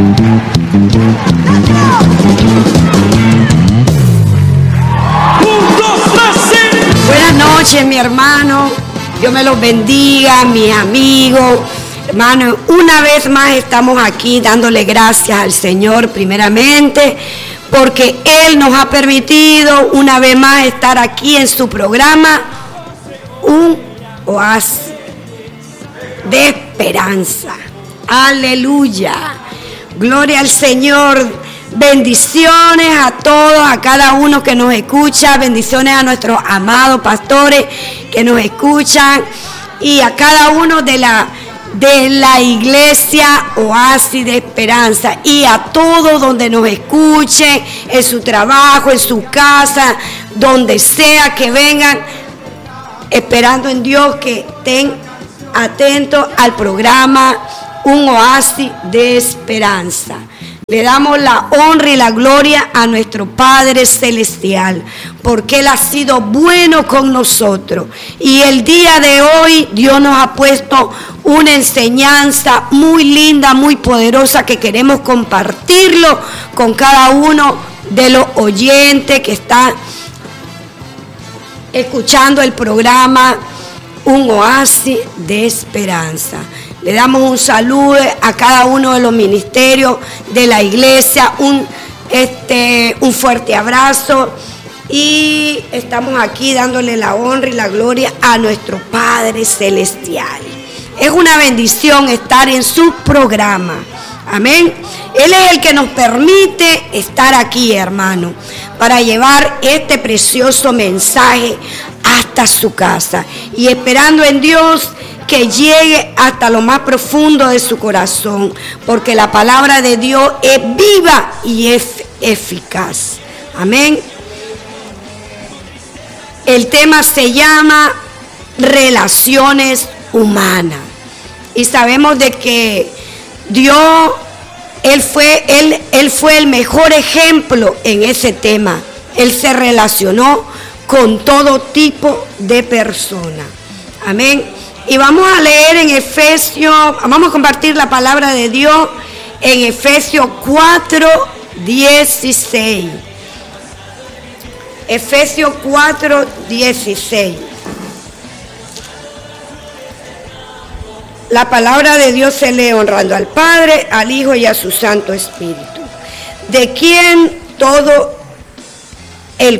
Buenas noches, mi hermano. Dios me los bendiga, mis amigos. Hermano, una vez más estamos aquí dándole gracias al Señor primeramente, porque Él nos ha permitido una vez más estar aquí en su programa, un oasis de esperanza. Aleluya. Gloria al Señor. Bendiciones a todos, a cada uno que nos escucha. Bendiciones a nuestros amados pastores que nos escuchan y a cada uno de la iglesia Oasis de Esperanza y a todos donde nos escuchen, en su trabajo, en su casa, donde sea que vengan, esperando en Dios que estén atentos al programa Un Oasis de Esperanza. Le damos la honra y la gloria a nuestro Padre Celestial, porque Él ha sido bueno con nosotros. Y el día de hoy Dios nos ha puesto una enseñanza muy linda, muy poderosa, que queremos compartirlo con cada uno de los oyentes que están escuchando el programa Un Oasis de Esperanza. Le damos un saludo a cada uno de los ministerios de la iglesia, un fuerte abrazo, y estamos aquí dándole la honra y la gloria a nuestro Padre Celestial. Es una bendición estar en su programa. Amén. Él es el que nos permite estar aquí, hermano, para llevar este precioso mensaje hasta su casa y esperando en Dios que llegue hasta lo más profundo de su corazón, porque la palabra de Dios es viva y es eficaz. Amén. El tema se llama relaciones humanas. Y sabemos de que Dios, Él fue el mejor ejemplo en ese tema. Él se relacionó con todo tipo de personas. Amén. Y vamos a leer en Efesios, vamos a compartir la palabra de Dios en Efesios 4:16. Efesios 4:16. La palabra de Dios se lee honrando al Padre, al Hijo y a su Santo Espíritu, de quien todo el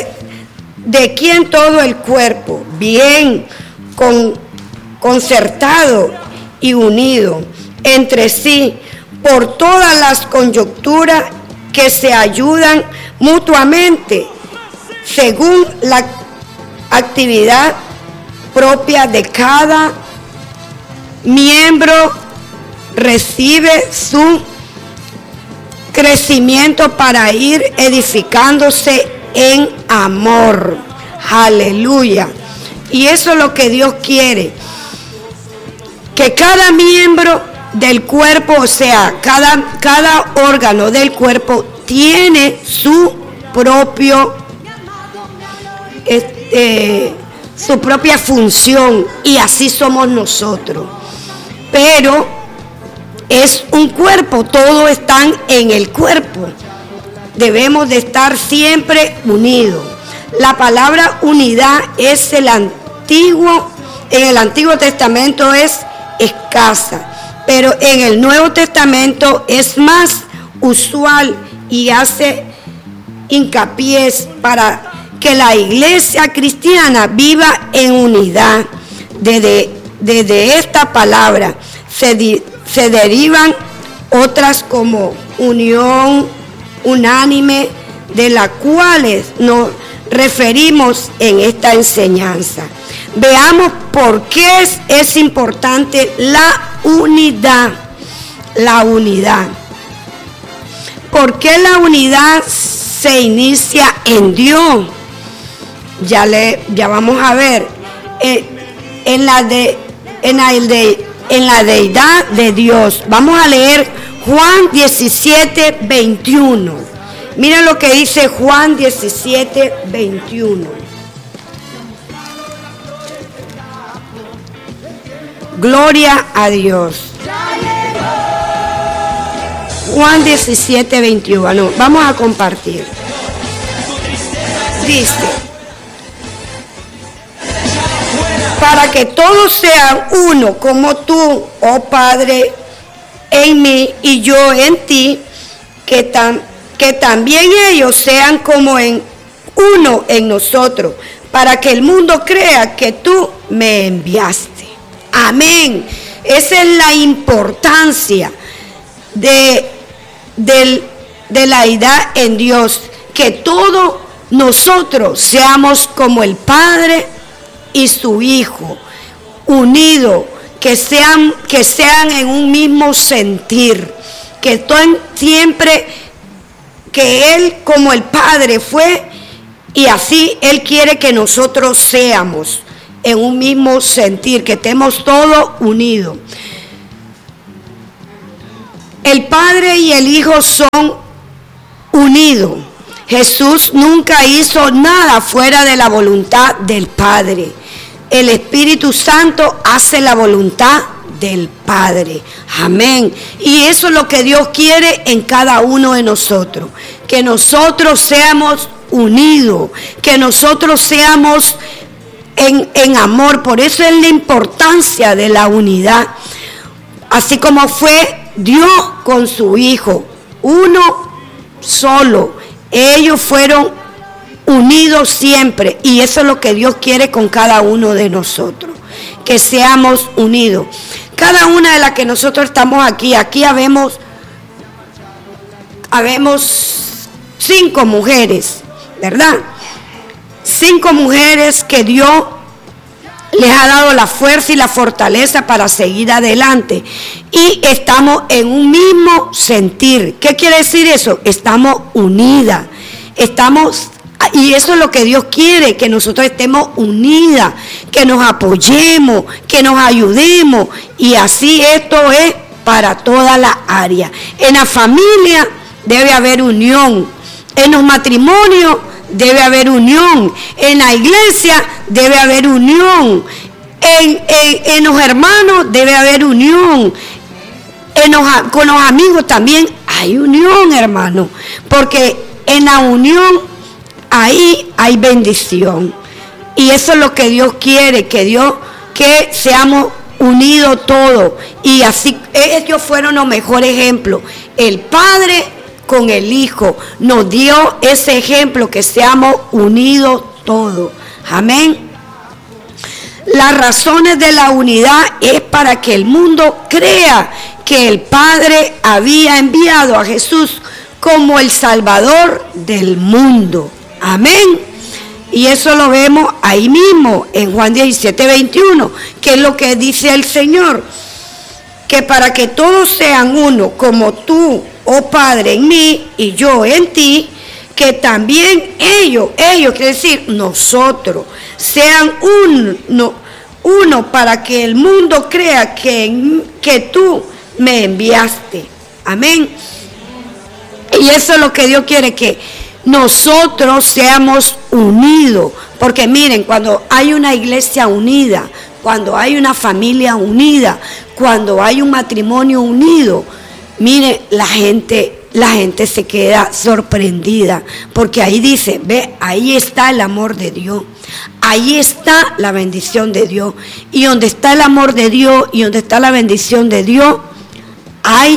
cuerpo, bien concertado y unido entre sí por todas las coyunturas que se ayudan mutuamente según la actividad propia de cada miembro, recibe su crecimiento para ir edificándose en amor. Aleluya. Y eso es lo que Dios quiere, que cada miembro del cuerpo, o sea, cada órgano del cuerpo tiene su propia función, y así somos nosotros. Pero es un cuerpo, todos están en el cuerpo. Debemos de estar siempre unidos. La palabra unidad es en el Antiguo Testamento es escasa, pero en el Nuevo Testamento es más usual y hace hincapié para que la iglesia cristiana viva en unidad. Desde esta palabra se derivan otras como unión, unánime, de las cuales nos referimos en esta enseñanza. Veamos por qué es importante la unidad. La unidad. ¿Por qué la unidad se inicia en Dios? Ya vamos a ver. En la deidad de Dios. Vamos a leer Juan 17:21. Miren lo que dice Juan 17:21. Gloria a Dios. Juan 17, 21. Vamos a compartir. Dice: para que todos sean uno, como tú, oh Padre, en mí y yo en ti, que también ellos sean como en uno en nosotros, para que el mundo crea que tú me enviaste. Amén. Esa es la importancia de la deidad en Dios, que todos nosotros seamos como el Padre y su Hijo, unidos, que sean en un mismo sentir, que estén siempre, que Él como el Padre fue, y así Él quiere que nosotros seamos en un mismo sentir, que estemos todos unidos. El Padre y el Hijo son unidos. Jesús nunca hizo nada fuera de la voluntad del Padre. El Espíritu Santo hace la voluntad del Padre. Amén. Y eso es lo que Dios quiere en cada uno de nosotros. Que nosotros seamos unidos, que nosotros seamos en amor. Por eso es la importancia de la unidad. Así como fue Dios con su Hijo, uno solo. Ellos fueron unidos siempre, y eso es lo que Dios quiere con cada uno de nosotros, que seamos unidos. Cada una de las que nosotros estamos aquí habemos 5 mujeres, ¿verdad? 5 mujeres que Dios les ha dado la fuerza y la fortaleza para seguir adelante, y estamos en un mismo sentir. ¿Qué quiere decir eso? Estamos unidas, y eso es lo que Dios quiere, que nosotros estemos unidas, que nos apoyemos, que nos ayudemos, y así esto es para toda la área. En la familia debe haber unión, en los matrimonios debe haber unión, en la iglesia debe haber unión, en los hermanos debe haber unión, con los amigos también hay unión, hermano, porque en la unión ahí hay bendición, y eso es lo que Dios quiere, que seamos unidos todos, y así ellos fueron los mejores ejemplos. El Padre con el Hijo nos dio ese ejemplo, que seamos unidos todos. Amén. Las razones de la unidad es para que el mundo crea que el Padre había enviado a Jesús como el Salvador del mundo. Amén. Y eso lo vemos ahí mismo en Juan 17, 21, que es lo que dice el Señor, que para que todos sean uno, como tú, oh Padre, en mí y yo en ti, que también ellos, quiere decir nosotros, sean uno, para que el mundo crea que tú me enviaste. Amén. Y eso es lo que Dios quiere, que nosotros seamos unidos. Porque miren, cuando hay una iglesia unida, cuando hay una familia unida, cuando hay un matrimonio unido, mire, la gente se queda sorprendida, porque ahí dice, ve, ahí está el amor de Dios, ahí está la bendición de Dios, y donde está el amor de Dios y donde está la bendición de Dios, ahí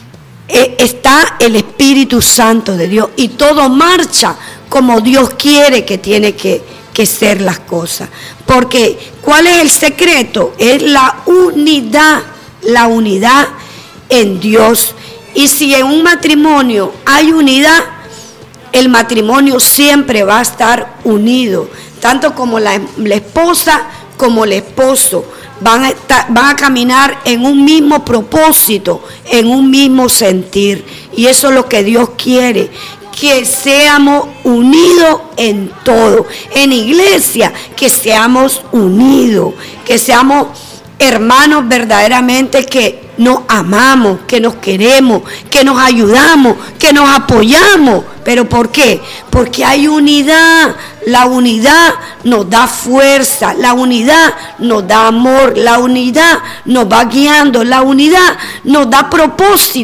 está el Espíritu Santo de Dios, y todo marcha como Dios quiere que tiene que ser las cosas. Porque ¿cuál es el secreto? Es la unidad en Dios. Y si en un matrimonio hay unidad, el matrimonio siempre va a estar unido, tanto como la esposa como el esposo van a caminar en un mismo propósito, en un mismo sentir. Y eso es lo que Dios quiere, que seamos unidos en todo. En iglesia, que seamos unidos, que seamos hermanos verdaderamente, que nos amamos, que nos queremos, que nos ayudamos, que nos apoyamos. ¿Pero por qué? Porque hay unidad. La unidad nos da fuerza, la unidad nos da amor, la unidad nos va guiando, la unidad nos da propósito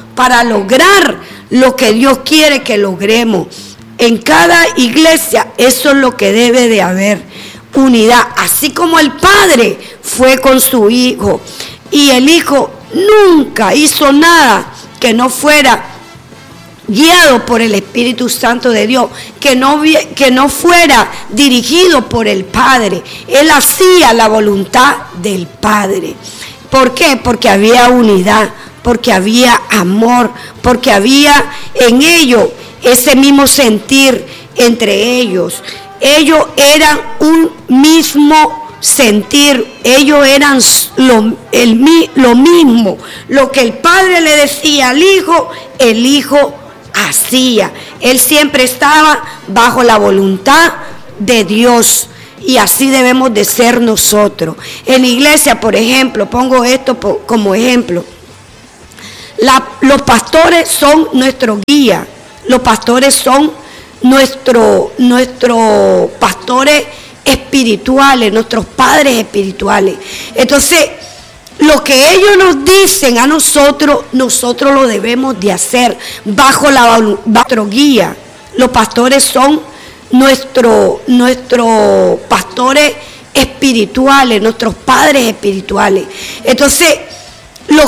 para lograr lo que Dios quiere que logremos. En cada iglesia eso es lo que debe de haber, unidad, así como el Padre fue con su Hijo y el Hijo nunca hizo nada que no fuera guiado por el Espíritu Santo de Dios, que no fuera dirigido por el Padre. Él hacía la voluntad del Padre. ¿Por qué? Porque había unidad, porque había amor, porque había en ellos ese mismo sentir entre ellos. Ellos eran un mismo sentir, ellos eran lo mismo. Lo que el Padre le decía al Hijo, el Hijo hacía. Él siempre estaba bajo la voluntad de Dios. Y así debemos de ser nosotros. En la iglesia, por ejemplo, pongo esto como ejemplo. Los pastores son nuestro guía. Los pastores son nuestros pastores espirituales, nuestros padres espirituales. Entonces, lo que ellos nos dicen a nosotros, nosotros lo debemos de hacer bajo nuestra guía. Los pastores son nuestros pastores espirituales, nuestros padres espirituales. Entonces,